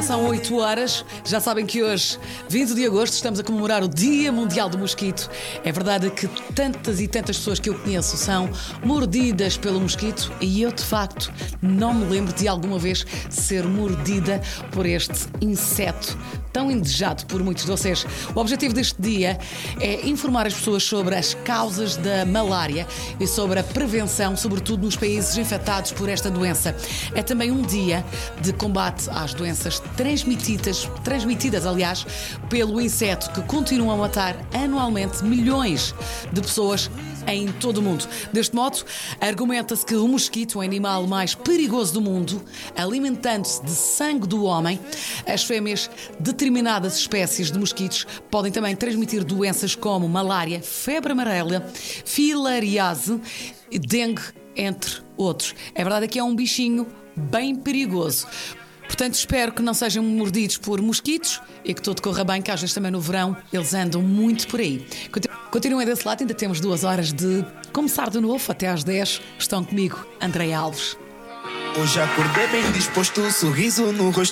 são 8 horas. Já sabem que hoje, 20 de agosto, estamos a comemorar o Dia Mundial do Mosquito. É verdade que tantas e tantas pessoas que eu conheço são mordidas pelo mosquito e eu, de facto, não me lembro de alguma vez ser mordida por este inseto tão indesejado por muitos de vocês. O objetivo deste dia é informar as pessoas sobre as causas da malária e sobre a prevenção, sobretudo nos países infectados por esta doença. É também um dia de combate às doenças transmitidas, aliás, pelo inseto que continua a matar anualmente milhões de pessoas em todo o mundo. Deste modo, argumenta-se que o mosquito é o animal mais perigoso do mundo, alimentando-se de sangue do homem. As fêmeas de determinadas espécies de mosquitos podem também transmitir doenças como malária, febre amarela, filariase e dengue, entre outros. É verdade que é um bichinho bem perigoso. Portanto, espero que não sejam mordidos por mosquitos e que tudo corra bem, que às vezes também no verão eles andam muito por aí. Continuem desse lado, ainda temos 2 horas de começar de novo, até às 10. Estão comigo, Andréia Alves. Hoje acordei bem disposto, sorriso no rosto.